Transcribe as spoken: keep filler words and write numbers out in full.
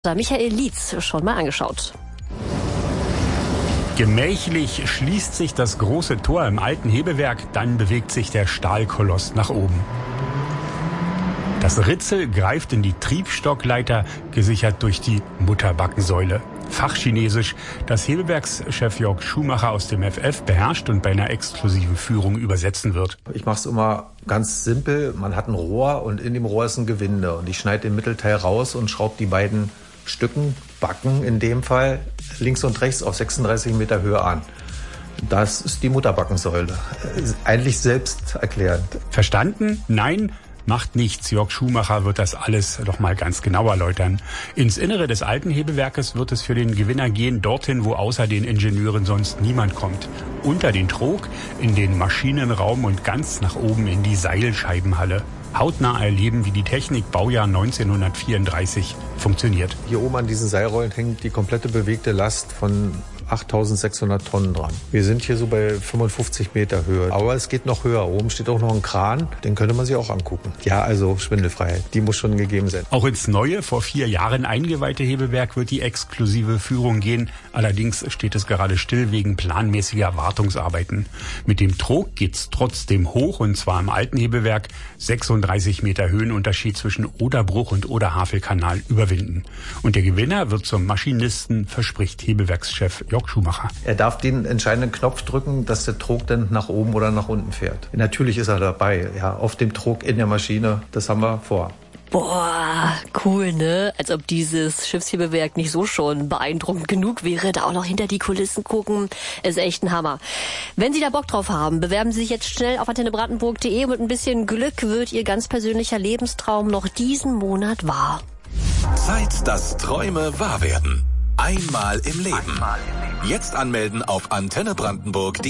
Michael Lietz schon mal angeschaut. Gemächlich schließt sich das große Tor im alten Hebewerk, dann bewegt sich der Stahlkoloss nach oben. Das Ritzel greift in die Triebstockleiter, gesichert durch die Mutterbackensäule. Fachchinesisch, das Hebewerkschef Jörg Schumacher aus dem F F beherrscht und bei einer exklusiven Führung übersetzen wird. Ich mache es immer ganz simpel. Man hat ein Rohr und in dem Rohr ist ein Gewinde. Und ich schneide den Mittelteil raus und schraube die beiden Stücken, Backen in dem Fall, links und rechts auf sechsunddreißig Meter Höhe an. Das ist die Mutterbackensäule. Eigentlich selbsterklärend. Verstanden? Nein? Macht nichts. Jörg Schumacher wird das alles noch mal ganz genau erläutern. Ins Innere des alten Hebewerkes wird es für den Gewinner gehen, dorthin, wo außer den Ingenieuren sonst niemand kommt. Unter den Trog, in den Maschinenraum und ganz nach oben in die Seilscheibenhalle. Hautnah erleben, wie die Technik Baujahr neunzehnhundertvierunddreißig funktioniert. Hier oben an diesen Seilrollen hängt die komplette bewegte Last von achttausendsechshundert Tonnen dran. Wir sind hier so bei fünfundfünfzig Meter Höhe. Aber es geht noch höher. Oben steht auch noch ein Kran. Den könnte man sich auch angucken. Ja, also Schwindelfreiheit. Die muss schon gegeben sein. Auch ins neue, vor vier Jahren eingeweihte Hebewerk wird die exklusive Führung gehen. Allerdings steht es gerade still wegen planmäßiger Wartungsarbeiten. Mit dem Trog geht's trotzdem hoch, und zwar im alten Hebewerk. sechsunddreißig Meter Höhenunterschied zwischen Oderbruch und Oder-Havel-Kanal überwinden. Und der Gewinner wird zum Maschinisten, verspricht Hebewerkschef Jörg Schumacher. Er darf den entscheidenden Knopf drücken, dass der Trog dann nach oben oder nach unten fährt. Natürlich ist er dabei, ja, auf dem Trog in der Maschine. Das haben wir vor. Boah, cool, ne? Als ob dieses Schiffshebewerk nicht so schon beeindruckend genug wäre. Da auch noch hinter die Kulissen gucken. Ist echt ein Hammer. Wenn Sie da Bock drauf haben, bewerben Sie sich jetzt schnell auf antenne brandenburg punkt de. Mit ein bisschen Glück wird Ihr ganz persönlicher Lebenstraum noch diesen Monat wahr. Zeit, dass Träume wahr werden. Einmal im Leben. Jetzt anmelden auf antenne brandenburg punkt de.